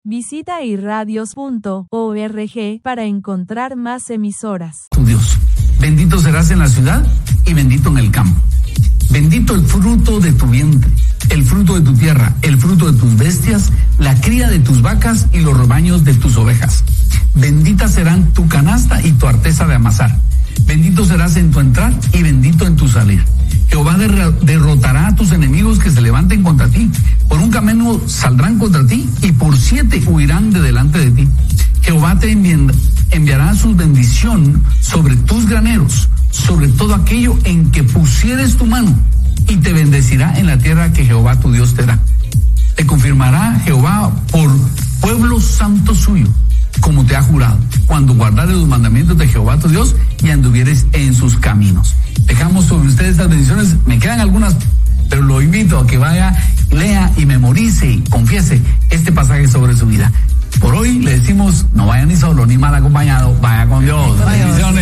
Visita irradios.org para encontrar más emisoras. Tu Dios, bendito serás en la ciudad y bendito en el campo. Bendito el fruto de tu vientre, el fruto de tu tierra, el fruto de tus bestias, la cría de tus vacas y los rebaños de tus ovejas. Benditas serán tu canasta y tu arteza de amasar. Bendito serás en tu entrar y bendito en tu salir. Jehová derrotará a tus enemigos que se levanten contra ti. Por un camino saldrán contra ti y por 7 huirán de delante de ti. Jehová te enviará su bendición sobre tus graneros, sobre todo aquello en que pusieres tu mano, y te bendecirá en la tierra que Jehová tu Dios te da. Te confirmará Jehová por pueblo santo suyo, como te ha jurado, cuando guardares los mandamientos de Jehová tu Dios y anduvieres en sus caminos. Dejamos sobre ustedes estas bendiciones. Me quedan algunas, pero lo invito a que vaya, lea y memorice y confiese este pasaje sobre su vida. Por hoy le decimos, no vaya ni solo ni mal acompañado, vaya con Dios. Bendiciones.